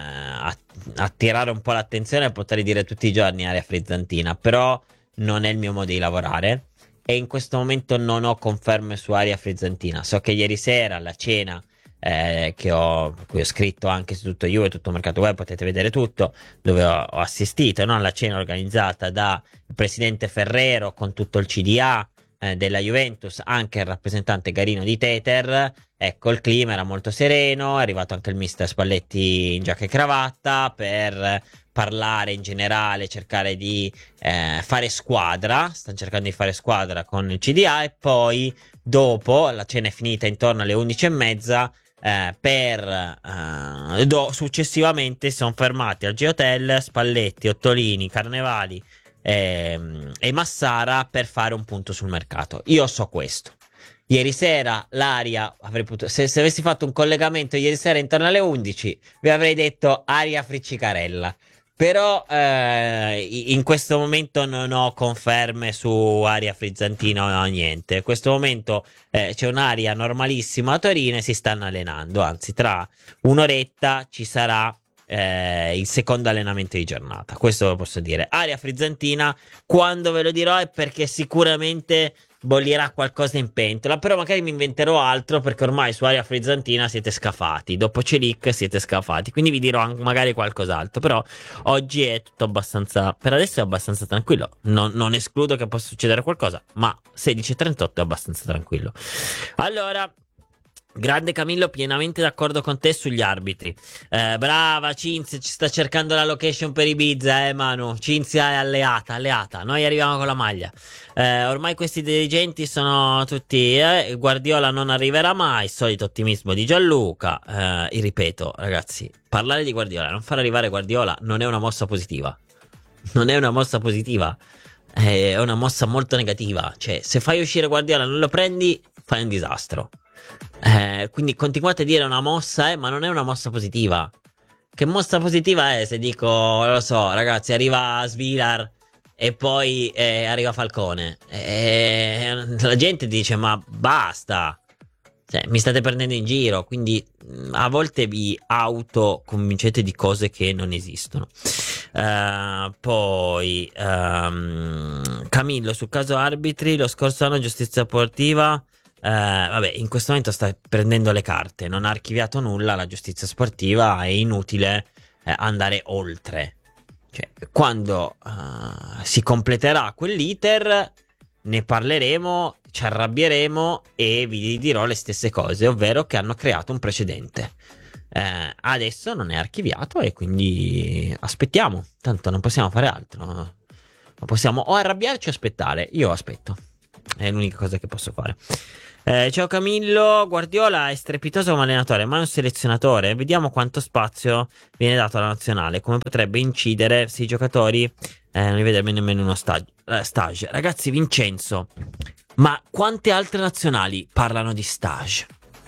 attirare un po' l'attenzione potrei dire tutti i giorni area frizzantina, però non è il mio modo di lavorare e in questo momento non ho conferme su area frizzantina. So che ieri sera alla cena Eh, che ho, cui ho scritto anche su Tutto Juve, tutto Mercato Web, potete vedere tutto, dove ho, ho assistito, no, alla cena organizzata dal presidente Ferrero con tutto il C D A eh, della Juventus, anche il rappresentante Garino di Teter. Ecco, il clima era molto sereno, è arrivato anche il mister Spalletti in giacca e cravatta per parlare in generale, cercare di eh, fare squadra, stanno cercando di fare squadra con il C D A, e poi dopo la cena è finita intorno alle undici e mezza. Eh, per eh, do, successivamente si sono fermati al G-Hotel Spalletti, Ottolini, Carnevali eh, e Massara per fare un punto sul mercato. Io so questo. Ieri sera l'aria avrei potuto, se, se avessi fatto un collegamento ieri sera intorno alle undici vi avrei detto aria friccicarella. Però eh, in questo momento non ho conferme su aria frizzantina o no, niente. In questo momento eh, c'è un'aria normalissima a Torino e si stanno allenando. Anzi, tra un'oretta ci sarà eh, il secondo allenamento di giornata. Questo lo posso dire. Aria frizzantina, quando ve lo dirò è perché sicuramente bollirà qualcosa in pentola, però magari mi inventerò altro, perché ormai su aria frizzantina siete scafati, dopo Celic siete scafati, quindi vi dirò anche magari qualcos'altro. Però oggi è tutto abbastanza, per adesso è abbastanza tranquillo, non, non escludo che possa succedere qualcosa, ma sedici e trentotto è abbastanza tranquillo. Allora, grande Camillo, pienamente d'accordo con te sugli arbitri. Eh, brava Cinzia, ci sta cercando la location per Ibiza, eh Manu. Cinzia è alleata, alleata. Noi arriviamo con la maglia. Eh, ormai questi dirigenti sono tutti eh, Guardiola non arriverà mai, solito ottimismo di Gianluca. Eh, ripeto, ragazzi, parlare di Guardiola, non far arrivare Guardiola non è una mossa positiva. Non è una mossa positiva. È una mossa molto negativa. Cioè, se fai uscire Guardiola e non lo prendi, fai un disastro. Eh, quindi continuate a dire una mossa, eh, ma non è una mossa positiva. Che mossa positiva è se dico, lo so, ragazzi, arriva Svilar e poi eh, arriva Falcone? Eh, la gente dice, ma basta, cioè, mi state prendendo in giro. Quindi a volte vi autoconvincete di cose che non esistono. Uh, poi um, Camillo, sul caso arbitri, lo scorso anno giustizia sportiva. Uh, vabbè, in questo momento sta prendendo le carte, non ha archiviato nulla la giustizia sportiva, è inutile eh, andare oltre. Cioè, quando uh, si completerà quell'iter ne parleremo, ci arrabbieremo e vi dirò le stesse cose, ovvero che hanno creato un precedente. Uh, adesso non è archiviato e quindi aspettiamo, tanto non possiamo fare altro, non possiamo o arrabbiarci o aspettare. Io aspetto, è l'unica cosa che posso fare. Eh, ciao Camillo, Guardiola è strepitoso come allenatore, ma è un selezionatore. Vediamo quanto spazio viene dato alla nazionale, come potrebbe incidere se i giocatori eh, non li vede nemmeno uno stage. Eh, stage. Ragazzi, Vincenzo, ma quante altre nazionali parlano di stage?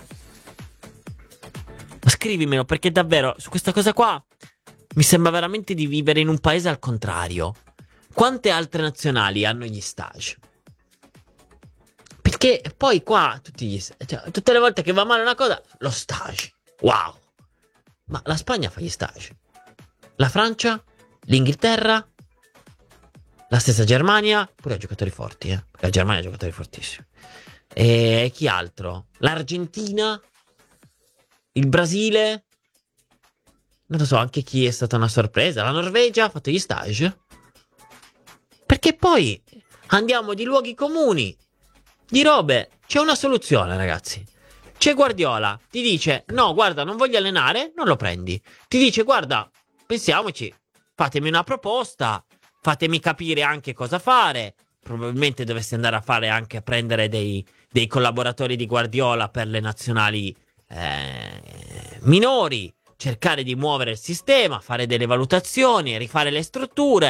Scrivimelo, perché davvero su questa cosa qua mi sembra veramente di vivere in un paese al contrario. Quante altre nazionali hanno gli stage? Perché poi qua tutti gli, cioè, tutte le volte che va male una cosa, lo stage. Wow. Ma la Spagna fa gli stage. La Francia, l'Inghilterra, la stessa Germania, pure ha giocatori forti, eh. La Germania ha giocatori fortissimi. E chi altro? L'Argentina, il Brasile, non lo so, anche chi è stata una sorpresa. La Norvegia ha fatto gli stage. Perché poi andiamo di luoghi comuni, di robe. C'è una soluzione, ragazzi. C'è Guardiola, ti dice no, guarda, non voglio allenare, non lo prendi. Ti dice guarda, pensiamoci, fatemi una proposta, fatemi capire anche cosa fare. Probabilmente dovresti andare a fare anche a prendere dei, dei collaboratori di Guardiola per le nazionali eh, minori, cercare di muovere il sistema, fare delle valutazioni, rifare le strutture.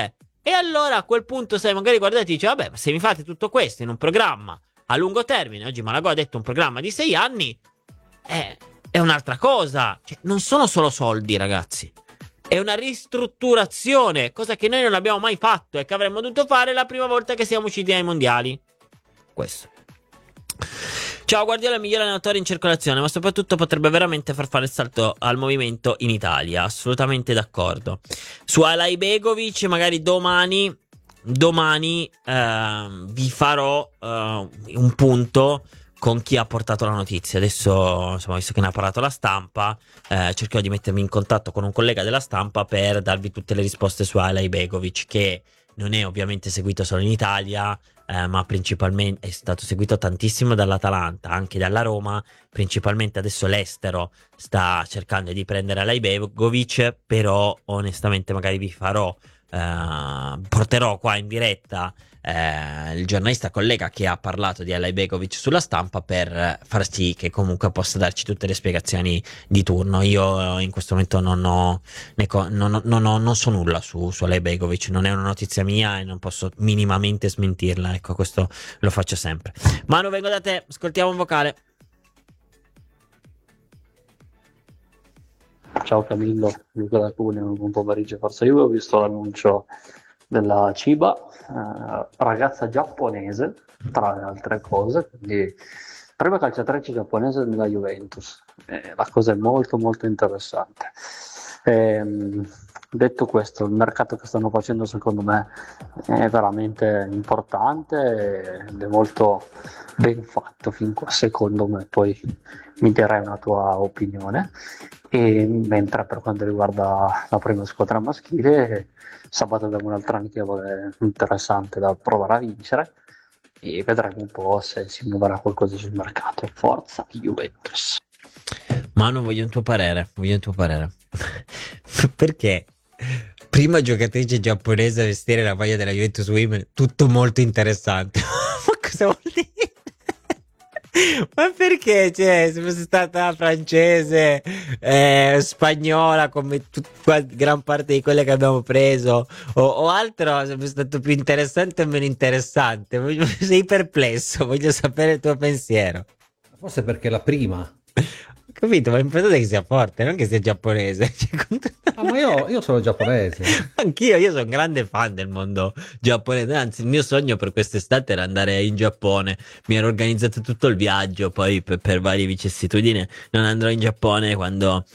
E allora a quel punto, sai, magari guardate e dice, vabbè, ma se mi fate tutto questo in un programma a lungo termine, oggi Malagò ha detto un programma di sei anni, è, è un'altra cosa. Cioè, non sono solo soldi, ragazzi. È una ristrutturazione, cosa che noi non abbiamo mai fatto e che avremmo dovuto fare la prima volta che siamo usciti ai mondiali. Questo. Ciao, Guardiola è il migliore allenatore in circolazione, ma soprattutto potrebbe veramente far fare il salto al movimento in Italia. Assolutamente d'accordo. Su Alay Begovic magari domani Domani eh, vi farò eh, un punto con chi ha portato la notizia. Adesso, insomma, visto che ne ha parlato la Stampa, eh, cercherò di mettermi in contatto con un collega della Stampa per darvi tutte le risposte su Alay Begovic, che non è ovviamente seguito solo in Italia, eh, ma principalmente è stato seguito tantissimo dall'Atalanta, anche dalla Roma. Principalmente adesso l'estero sta cercando di prendere Alay Begovic, però onestamente magari vi farò Uh, porterò qua in diretta uh, il giornalista collega che ha parlato di Alay Begovic sulla Stampa, per far sì che comunque possa darci tutte le spiegazioni di turno. Io in questo momento non ho, non, ho, non, ho, non so nulla su, su Alay Begovic, non è una notizia mia e non posso minimamente smentirla, ecco, questo lo faccio sempre. Manu, vengo da te, ascoltiamo un vocale. Ciao Camillo, Luca da Cuneo, buon pomeriggio Forza Juve. Ho visto l'annuncio della Chiba, eh, ragazza giapponese, tra le altre cose, quindi prima calciatrice giapponese della Juventus. Eh, la cosa è molto molto interessante. Ehm, detto questo, il mercato che stanno facendo secondo me è veramente importante ed è molto ben fatto fin qua, secondo me. Poi mi darai una tua opinione. E mentre per quanto riguarda la prima squadra maschile, sabato abbiamo un'altra amichevole interessante da provare a vincere e vedremo un po' se si muoverà qualcosa sul mercato. Forza Juventus. Manu, voglio un tuo parere, voglio un tuo parere. Perché prima giocatrice giapponese a vestire la maglia della Juventus Women, tutto molto interessante. Ma cosa vuol dire? Ma perché? Cioè, se fosse stata francese, eh, spagnola, come tut- gran parte di quelle che abbiamo preso, o, o altro, sarebbe stato più interessante o meno interessante? Sei perplesso, voglio sapere il tuo pensiero. Forse perché la prima. Ho capito, ma l'importante è che sia forte, non che sia giapponese. Ah, ma io, io sono giapponese. Anch'io, io sono un grande fan del mondo giapponese. Anzi, il mio sogno per quest'estate era andare in Giappone. Mi ero organizzato tutto il viaggio, poi per, per varie vicissitudini non andrò in Giappone quando,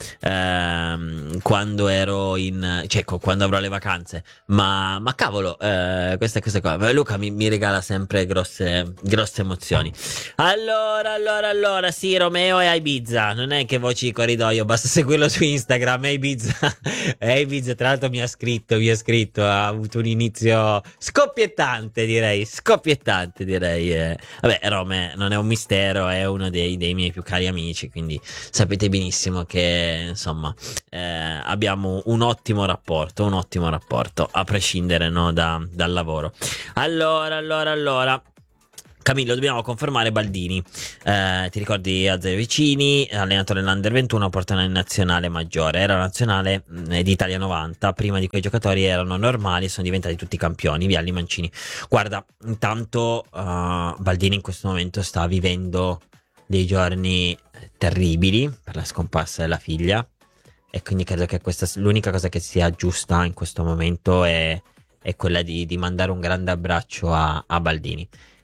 ehm, quando ero in... cioè quando avrò le vacanze. Ma, ma cavolo, eh, questa cosa qua. Luca mi, mi regala sempre grosse, grosse emozioni. Allora, allora, allora, sì, Romeo è a Ibiza. Non è che voci di corridoio, basta seguirlo su Instagram. È Ibiza. È Ibiza, tra l'altro mi ha scritto, mi ha scritto, ha avuto un inizio scoppiettante, direi, scoppiettante, direi. Eh. Vabbè, Rome non è un mistero, è uno dei, dei miei più cari amici, quindi sapete benissimo che, insomma, eh, abbiamo un ottimo rapporto, un ottimo rapporto, a prescindere, no, da, dal lavoro. Allora, allora, allora... Camillo, dobbiamo confermare Baldini. Eh, ti ricordi a Zero Vicini, allenatore dell'Under ventuno, portano in nazionale maggiore. Era la nazionale mh, di Italia novanta. Prima di quei giocatori erano normali, sono diventati tutti campioni. Vialli, Mancini. Guarda, intanto uh, Baldini in questo momento sta vivendo dei giorni terribili per la scomparsa della figlia. E quindi credo che questa l'unica cosa che sia giusta in questo momento è, è quella di, di mandare un grande abbraccio a, a Baldini.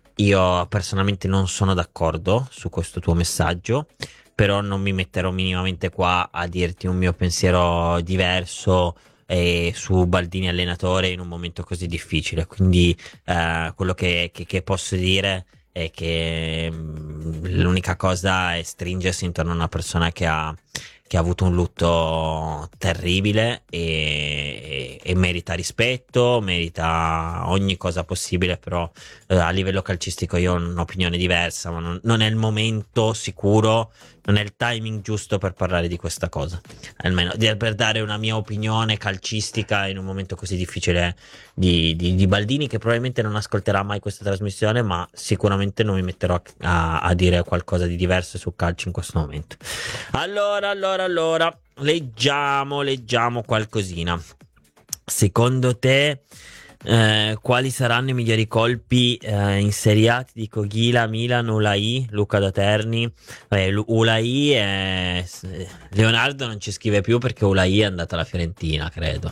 Io personalmente non sono d'accordo su questo tuo messaggio, però non mi metterò minimamente qua a dirti un mio pensiero diverso eh, su Baldini allenatore in un momento così difficile. Quindi eh, quello che, che, che posso dire è che mh, l'unica cosa è stringersi intorno a una persona che ha, che ha avuto un lutto terribile e, e, e merita rispetto, merita ogni cosa possibile, però eh, a livello calcistico io ho un'opinione diversa, ma non, non è il momento sicuro, non è il timing giusto per parlare di questa cosa, almeno per dare una mia opinione calcistica in un momento così difficile di, di, di Baldini, che probabilmente non ascolterà mai questa trasmissione, ma sicuramente non mi metterò a, a dire qualcosa di diverso sul calcio in questo momento. Allora, allora, allora, leggiamo, leggiamo qualcosina. Secondo te Eh, quali saranno i migliori colpi eh, in Serie A? Ti dico Ghila, Milan, Ulai, Luca da Terni. Vabbè, Lu- Ulai è... Leonardo non ci scrive più perché Ulai è andata alla Fiorentina, credo.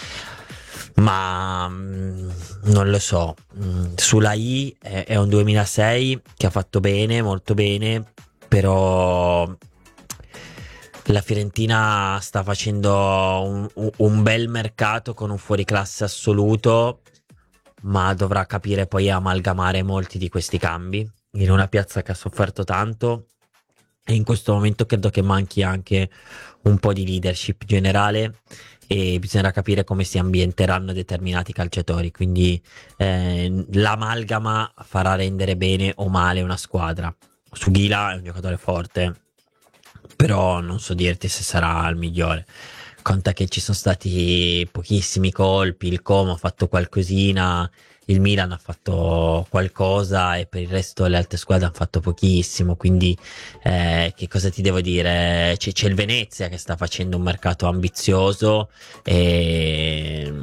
Ma mh, non lo so. Mh, Ulai è, è un duemilasei che ha fatto bene, molto bene, però la Fiorentina sta facendo un, un bel mercato con un fuoriclasse assoluto, ma dovrà capire poi amalgamare molti di questi cambi in una piazza che ha sofferto tanto, e in questo momento credo che manchi anche un po' di leadership generale, e bisognerà capire come si ambienteranno determinati calciatori, quindi eh, l'amalgama farà rendere bene o male una squadra. Sughila è un giocatore forte, però non so dirti se sarà il migliore. Conta che ci sono stati pochissimi colpi, il Como ha fatto qualcosina, il Milan ha fatto qualcosa e per il resto le altre squadre hanno fatto pochissimo, quindi eh, che cosa ti devo dire? C'è, c'è il Venezia che sta facendo un mercato ambizioso, e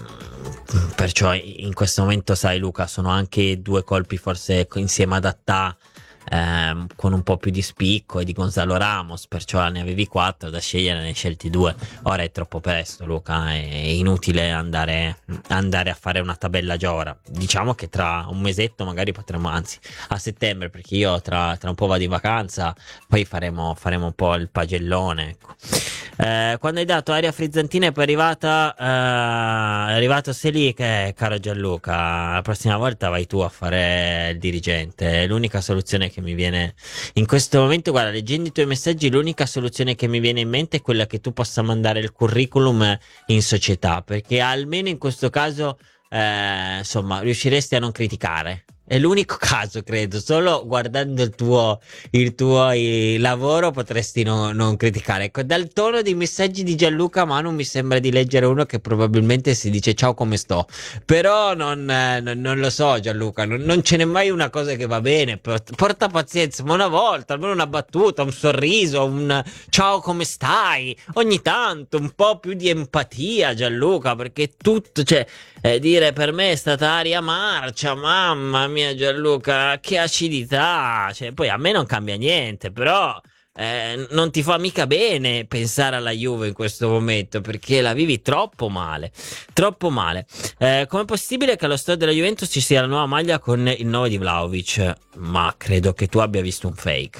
perciò in questo momento, sai Luca, sono anche due colpi forse insieme ad Attà, Ehm, con un po' più di spicco, e di Gonzalo Ramos, perciò ne avevi quattro da scegliere, ne hai scelti due. Ora è troppo presto, Luca, è inutile andare, andare a fare una tabella giora. Diciamo che tra un mesetto magari potremo, anzi a settembre, perché io tra, tra un po' vado in vacanza, poi faremo, faremo un po' il pagellone, ecco. Eh, quando hai dato Aria Frizzantina e poi è arrivata eh, è arrivato Selì, che caro Gianluca, la prossima volta vai tu a fare il dirigente. È l'unica soluzione che mi viene in questo momento. Guarda, leggendo i tuoi messaggi, l'unica soluzione che mi viene in mente è quella che tu possa mandare il curriculum in società, perché almeno in questo caso eh, insomma riusciresti a non criticare. È l'unico caso, credo, solo guardando il tuo, il tuo il lavoro potresti non, non criticare. Ecco, dal tono dei messaggi di Gianluca Manu mi sembra di leggere uno che probabilmente si dice ciao come sto, però non, eh, non, non lo so Gianluca, non, non ce n'è mai una cosa che va bene, porta pazienza, ma una volta, almeno una battuta, un sorriso, un ciao come stai, ogni tanto un po' più di empatia Gianluca, perché tutto, cioè eh, dire per me è stata aria marcia, mamma mia Gianluca, che acidità, cioè poi a me non cambia niente, però eh, non ti fa mica bene pensare alla Juve in questo momento, perché la vivi troppo male, troppo male. Eh, com'è possibile che allo store della Juventus ci sia la nuova maglia con il nome di Vlahovic? Ma credo che tu abbia visto un fake.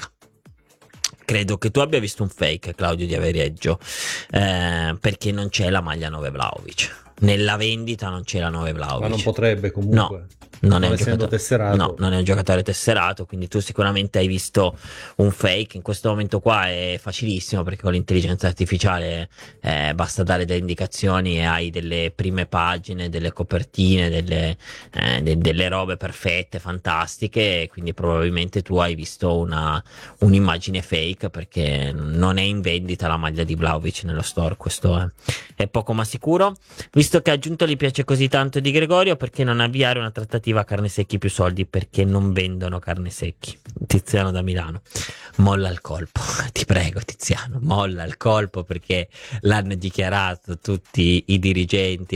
Credo che tu abbia visto un fake, Claudio di Avereggio, eh, perché non c'è la maglia nove Vlahovic. Nella vendita non c'è la nove Vlahovic. Ma non potrebbe comunque. No. Non, non è, un giocatore, tesserato. No, non è un giocatore tesserato, quindi tu sicuramente hai visto un fake. In questo momento qua è facilissimo, perché con l'intelligenza artificiale eh, basta dare delle indicazioni e hai delle prime pagine, delle copertine, delle, eh, de- delle robe perfette, fantastiche, quindi probabilmente tu hai visto una, un'immagine fake, perché non è in vendita la maglia di Vlahovic nello store, questo è, è poco ma sicuro. Visto che ha aggiunto gli piace così tanto di Gregorio, perché non avviare una trattativa a carne secchi più soldi? Perché non vendono carne secchi. Tiziano da Milano, molla il colpo, ti prego Tiziano, molla il colpo, perché l'hanno dichiarato tutti i dirigenti